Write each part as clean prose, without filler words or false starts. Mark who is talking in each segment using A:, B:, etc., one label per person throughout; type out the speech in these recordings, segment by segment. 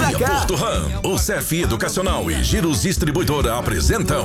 A: Via Porto Ram, o CEF Educacional e Giros Distribuidora apresentam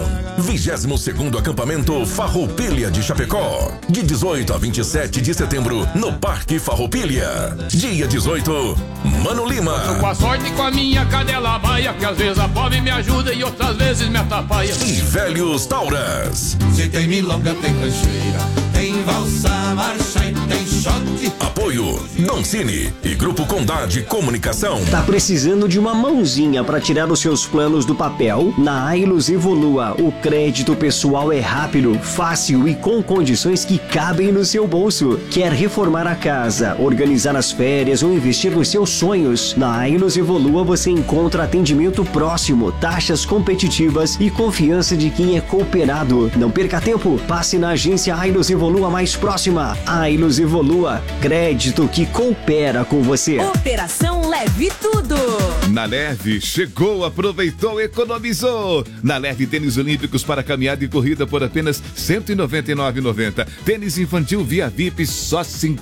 A: 22º Acampamento Farroupilha de Chapecó, de 18 a 27 de setembro, no Parque Farroupilha. Dia 18, Mano Lima.
B: Eu com a sorte com a minha cadela baia, que às vezes a pobre me ajuda e outras vezes me atrapalha.
A: E Velhos Tauras.
C: Se tem milonga, tem rancheira, tem valsa, marcha e tem shot.
A: Apoio Doncini e Grupo Condade Comunicação.
D: Tá precisando de uma mãozinha para tirar os seus planos do papel? Na Ailos Evolua, o crédito pessoal é rápido, fácil e com condições que cabem no seu bolso. Quer reformar a casa, organizar as férias ou investir nos seus sonhos? Na Ailos Evolua você encontra atendimento próximo, taxas competitivas e confiança de quem é cooperado. Não perca tempo, passe na agência Ailos Evolua mais próxima. Ailos Evolua, crédito que coopera com você.
E: Operação Leve Tudo.
F: Na Leve, chegou, aproveitou, economizou. Na Leve, tênis olímpicos para caminhada e corrida por apenas R$ 199,90. Tênis infantil Via VIP só R$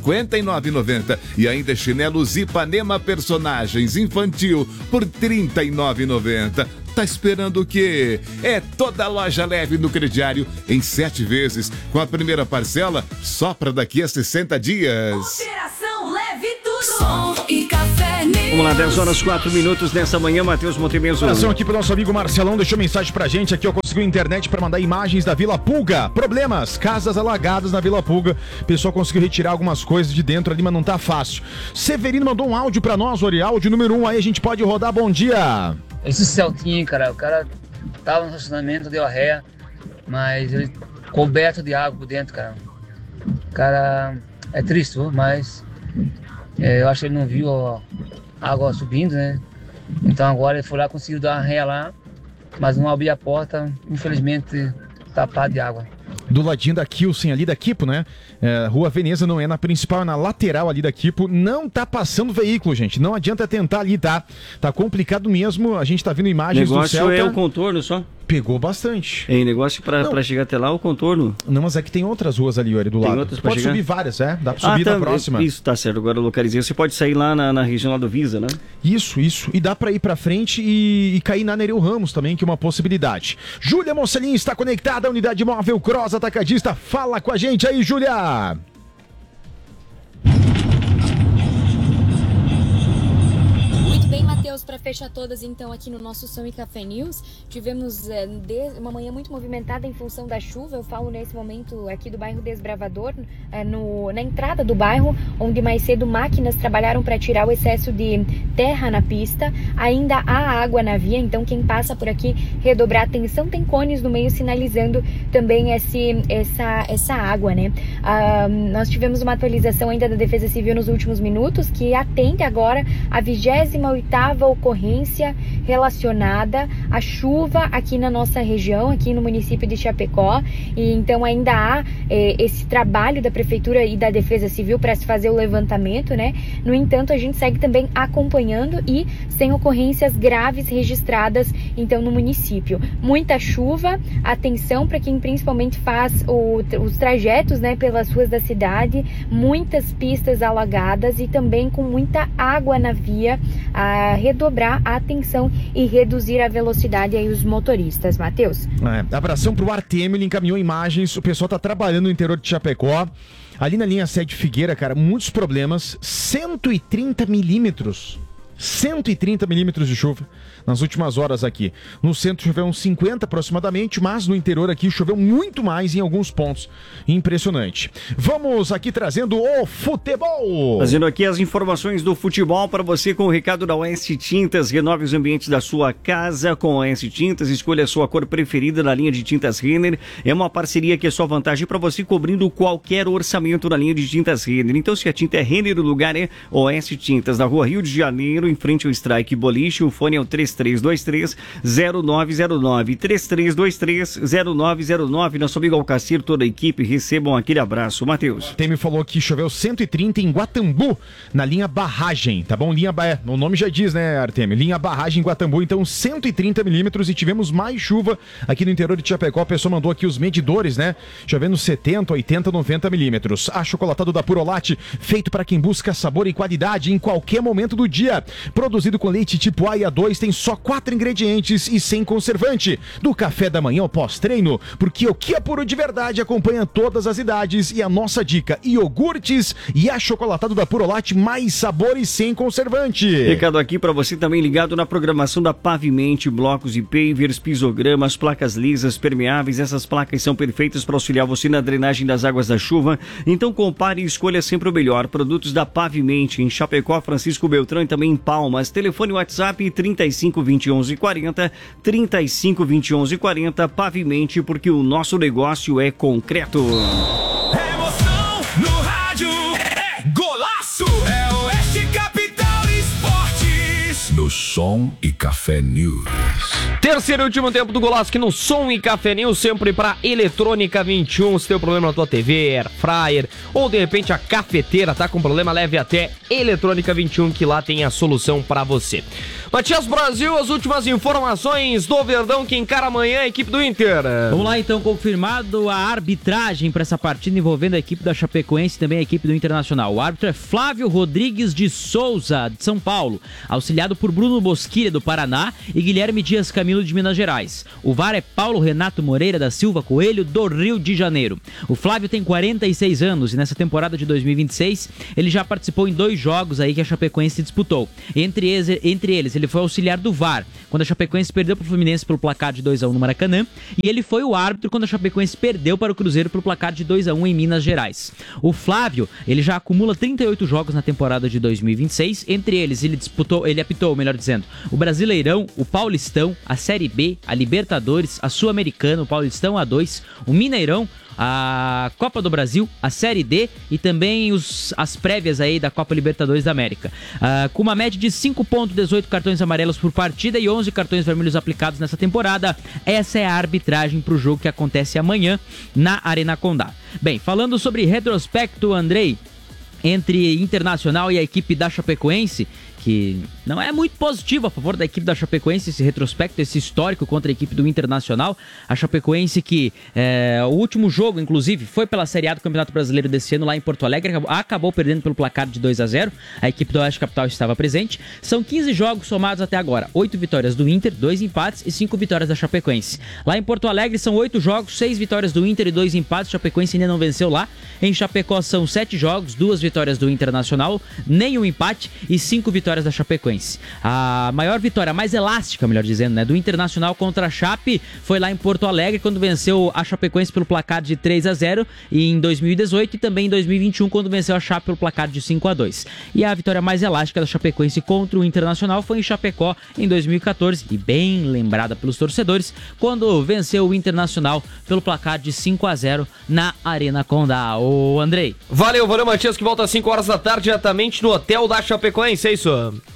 F: 59,90. E ainda chinelos Ipanema Personagens infantil por R$ 39,90. Tá esperando o quê? É toda loja Leve no crediário em 7 vezes, com a primeira parcela só para daqui a 60 dias.
E: Operação Leve Tudo. Som e café News.
D: Vamos lá, 10 horas 4 minutos nessa manhã, Matheus Montemeso.
G: Abração aqui pro nosso amigo Marcelão, deixou mensagem pra gente aqui, ó, conseguiu internet pra mandar imagens da Vila Pulga. Problemas, casas alagadas na Vila Pulga. O pessoal conseguiu retirar algumas coisas de dentro ali, mas não tá fácil. Severino mandou um áudio pra nós, Ori, áudio número 1 aí, a gente pode rodar, bom dia.
H: Esse Celtinho, cara, o cara tava no estacionamento, deu a ré, mas ele coberto de água por dentro, cara. O cara é triste, mas eu acho que ele não viu a água subindo, né? Então agora ele foi lá, conseguiu dar uma ré lá, mas não abriu a porta, infelizmente tapado de água.
G: Do ladinho da Kilsen ali da Quipo, né? Rua Veneza não é na principal, é na lateral ali da Quipo. Não tá passando veículo, gente. Não adianta tentar ali, tá? Tá complicado mesmo. A gente tá vendo imagens do céu.
D: O negócio é o contorno só?
G: Pegou bastante.
D: É, negócio pra chegar até lá, o contorno.
G: Não, mas é que tem outras ruas ali, Yuri, do lado.
D: Outras
G: pode
D: chegar?
G: Subir várias, dá pra subir na próxima.
D: Isso, tá certo, agora eu localizei. Você pode sair lá na região lá do Visa, né?
G: Isso. E dá pra ir pra frente e cair na Nereu Ramos também, que é uma possibilidade. Júlia Mocelin está conectada à unidade móvel Cross Atacadista. Fala com a gente aí, Júlia!
I: Para fechar todas então aqui no nosso Som e Café News, tivemos uma manhã muito movimentada em função da chuva. Eu falo nesse momento aqui do bairro Desbravador, na entrada do bairro, onde mais cedo máquinas trabalharam para tirar o excesso de terra na pista. Ainda há água na via, então quem passa por aqui redobrar atenção. Tem cones no meio sinalizando também essa água, né? Nós tivemos uma atualização ainda da Defesa Civil nos últimos minutos, que atende agora a 28ª ocorrência relacionada à chuva aqui na nossa região, aqui no município de Chapecó. E então ainda há esse trabalho da Prefeitura e da Defesa Civil para se fazer o levantamento, né? No entanto, a gente segue também acompanhando e sem ocorrências graves registradas então no município. Muita chuva, atenção para quem principalmente faz os trajetos, né, pelas ruas da cidade, muitas pistas alagadas e também com muita água na via, redobrar a atenção e reduzir a velocidade aí os motoristas. Matheus.
G: Abração pro Artemio, ele encaminhou imagens, o pessoal tá trabalhando no interior de Chapecó, ali na linha 7 Figueira, cara, muitos problemas, 130 milímetros de chuva nas últimas horas aqui. No centro choveu uns 50 aproximadamente, mas no interior aqui choveu muito mais em alguns pontos. Impressionante. Vamos aqui trazendo o futebol.
D: Trazendo aqui as informações do futebol para você com o recado da OS Tintas. Renove os ambientes da sua casa com a OS Tintas. Escolha a sua cor preferida na linha de tintas Renner. É uma parceria que é só vantagem para você, cobrindo qualquer orçamento na linha de tintas Renner. Então, se a tinta é Renner, o lugar é OS Tintas, na rua Rio de Janeiro, em frente ao Strike Boliche. O fone é o 3323-0909. 3323-0909. Nosso amigo Alcacir, toda a equipe, recebam aquele abraço. Matheus.
G: Temi falou que choveu 130 em Guatambu, na linha Barragem, tá bom? O nome já diz, né, Artemio? Linha Barragem em Guatambu, então 130 milímetros, e tivemos mais chuva aqui no interior de Chapecó. A pessoa mandou aqui os medidores, né? Chovendo 70, 80, 90 milímetros. Achocolatado da Purolate, feito para quem busca sabor e qualidade em qualquer momento do dia. Produzido com leite tipo A e A2, tem só 4 ingredientes e sem conservante. Do café da manhã ao pós-treino, porque o que é puro de verdade acompanha todas as idades. E a nossa dica, iogurtes e achocolatado da Purolate, mais sabor e sem conservante.
D: Recado aqui para você também ligado na programação da Pavimente, blocos e pavers, pisogramas, placas lisas, permeáveis. Essas placas são perfeitas para auxiliar você na drenagem das águas da chuva. Então compare e escolha sempre o melhor. Produtos da Pavimente em Chapecó, Francisco Beltrão e também em Palmas. Telefone WhatsApp 35 20 11 40, 35 20 11 40. Pavimente, porque o nosso negócio é concreto.
C: Emoção no rádio é golaço. É Oeste Capital Esportes.
A: No Som e Café News.
J: Terceiro e último tempo do Golaço aqui no Som e Café News, sempre para Eletrônica 21. Se tem um problema na tua TV, air fryer ou de repente a cafeteira tá com problema, leve até Eletrônica 21 que lá tem a solução para você. Matias Brasil, as últimas informações do Verdão que encara amanhã a equipe do Inter.
K: Vamos lá então, confirmado a arbitragem para essa partida envolvendo a equipe da Chapecoense e também a equipe do Internacional. O árbitro é Flávio Rodrigues de Souza, de São Paulo, auxiliado por Bruno Bosquilha, do Paraná, e Guilherme Dias Camilo, de Minas Gerais. O VAR é Paulo Renato Moreira da Silva Coelho, do Rio de Janeiro. O Flávio tem 46 anos e nessa temporada de 2026 ele já participou em 2 jogos aí que a Chapecoense disputou. Entre eles, ele foi auxiliar do VAR, quando a Chapecoense perdeu para o Fluminense pelo placar de 2-1 no Maracanã, e ele foi o árbitro quando a Chapecoense perdeu para o Cruzeiro pelo placar de 2-1 em Minas Gerais. O Flávio, ele já acumula 38 jogos na temporada de 2026, entre eles ele apitou, melhor dizendo, o Brasileirão, o Paulistão, a Série B, a Libertadores, a Sul-Americana, o Paulistão A2, o Mineirão, a Copa do Brasil, a Série D e também as prévias aí da Copa Libertadores da América. Com uma média de 5,18 cartões amarelos por partida e 11 cartões vermelhos aplicados nessa temporada, essa é a arbitragem para o jogo que acontece amanhã na Arena Condá. Bem, falando sobre retrospecto, Andrei, entre Internacional e a equipe da Chapecoense, que não é muito positivo a favor da equipe da Chapecoense, esse retrospecto, esse histórico contra a equipe do Internacional. A Chapecoense que o último jogo, inclusive, foi pela Série A do Campeonato Brasileiro desse ano lá em Porto Alegre, acabou perdendo pelo placar de 2-0, a equipe do Oeste Capital estava presente. São 15 jogos somados até agora, 8 vitórias do Inter, 2 empates e 5 vitórias da Chapecoense. Lá em Porto Alegre são 8 jogos, 6 vitórias do Inter e 2 empates, a Chapecoense ainda não venceu lá. Em Chapecó são 7 jogos, 2 vitórias do Internacional, nenhum empate e 5 vitórias da Chapecoense. A maior vitória, mais elástica, melhor dizendo, né, do Internacional contra a Chape foi lá em Porto Alegre, quando venceu a Chapecoense pelo placar de 3-0 em 2018 e também em 2021, quando venceu a Chape pelo placar de 5-2. E a vitória mais elástica da Chapecoense contra o Internacional foi em Chapecó em 2014, e bem lembrada pelos torcedores, quando venceu o Internacional pelo placar de 5-0 na Arena Condá. Ô Andrei.
J: Valeu, Matias, que volta às 5 horas da tarde diretamente no hotel da Chapecoense, é isso?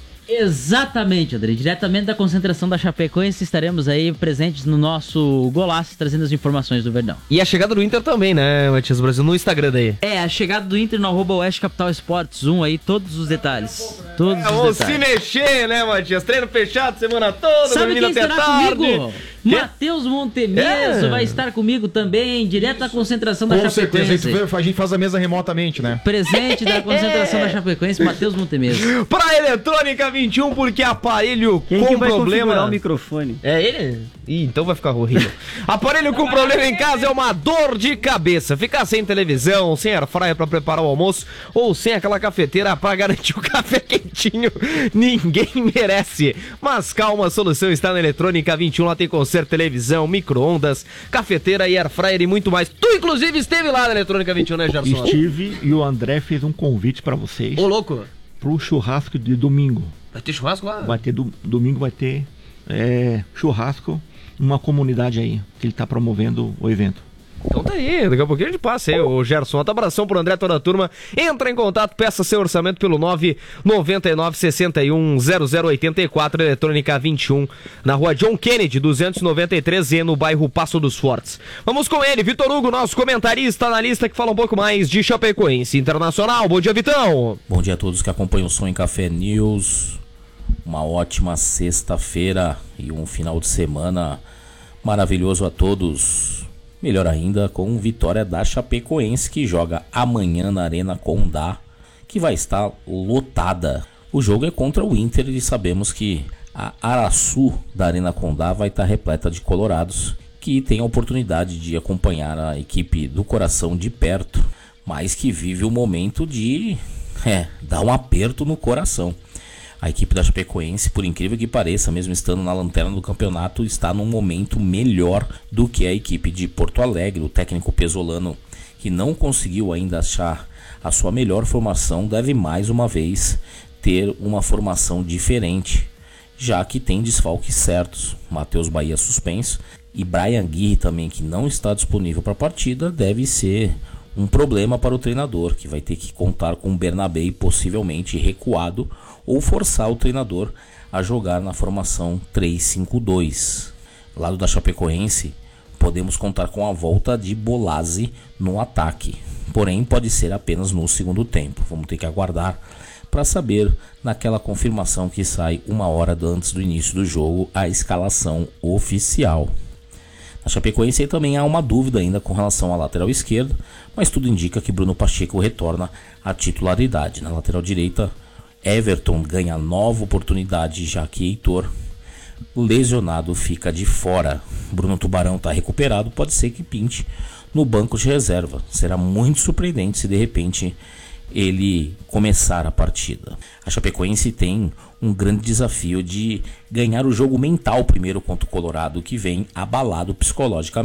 K: Exatamente, André. Diretamente da concentração da Chapecoense, estaremos aí presentes no nosso Golaço, trazendo as informações do Verdão.
J: E a chegada do Inter também, né, Matias Brasil, no Instagram daí.
K: A chegada do Inter no @Oeste Capital Esportes 1 aí, todos os detalhes.
J: Vamos se mexer, né, Matias? Treino fechado semana toda,
K: sabe quem estará
J: tarde.
K: Comigo? Matheus Montemeso vai estar comigo também, direto da concentração da Chapecoense.
G: Com certeza, a gente faz a mesa remotamente, né?
K: Presente da concentração da Chapecoense, Matheus Montemeso.
J: Pra Eletrônica 21, porque aparelho
D: Quem
J: com
D: que vai
J: problema...
D: o microfone?
J: É ele? Ih, então vai ficar horrível. Aparelho com problema em casa é uma dor de cabeça. Ficar sem televisão, sem air fryer pra preparar o almoço ou sem aquela cafeteira pra garantir o café quentinho, ninguém merece. Mas calma, a solução está na Eletrônica 21. Lá tem conserto, televisão, micro-ondas, cafeteira e air fryer e muito mais. Tu, inclusive, esteve lá na Eletrônica 21, né, Gerson?
L: Estive, e o André fez um convite pra vocês.
J: Ô, louco!
L: Pro churrasco de domingo.
J: Vai ter churrasco lá?
L: Vai ter domingo, vai ter churrasco numa comunidade aí, que ele tá promovendo o evento.
J: Então tá aí, daqui a pouquinho a gente passa aí, o Gerson. Outro abração pro André, toda a turma. Entra em contato, peça seu orçamento pelo 999-61-0084, Eletrônica 21, na rua John Kennedy, 293E, no bairro Passo dos Fortes. Vamos com ele, Vitor Hugo, nosso comentarista, analista, que fala um pouco mais de Chapecoense Internacional. Bom dia, Vitão.
M: Bom dia a todos que acompanham o Som em Café News. Uma ótima sexta-feira e um final de semana maravilhoso a todos. Melhor ainda com vitória da Chapecoense, que joga amanhã na Arena Condá, que vai estar lotada O jogo é contra o Inter e sabemos que a Araçu da Arena Condá vai estar repleta de colorados que tem a oportunidade de acompanhar a equipe do Coração de perto, mas que vive o momento de dar um aperto no coração. A equipe da Chapecoense, por incrível que pareça, mesmo estando na lanterna do campeonato, está num momento melhor do que a equipe de Porto Alegre. O técnico pesolano, que não conseguiu ainda achar a sua melhor formação, deve mais uma vez ter uma formação diferente, já que tem desfalques certos. Matheus Bahia suspenso e Brian Aguirre também, que não está disponível para a partida, deve ser um problema para o treinador, que vai ter que contar com o Bernabé possivelmente recuado ou forçar o treinador a jogar na formação 3-5-2. Lado da Chapecoense, podemos contar com a volta de Bolazzi no ataque, porém pode ser apenas no segundo tempo. Vamos ter que aguardar para saber, naquela confirmação que sai 1 hora antes do início do jogo, a escalação oficial. Na Chapecoense também há uma dúvida ainda com relação à lateral esquerda, mas tudo indica que Bruno Pacheco retorna à titularidade. Na lateral direita, Everton ganha nova oportunidade, já que Heitor, lesionado, fica de fora. Bruno Tubarão está recuperado, pode ser que pinte no banco de reserva. Será muito surpreendente se de repente ele começar a partida. A Chapecoense tem um grande desafio de ganhar o jogo mental primeiro contra o Colorado, que vem abalado psicologicamente.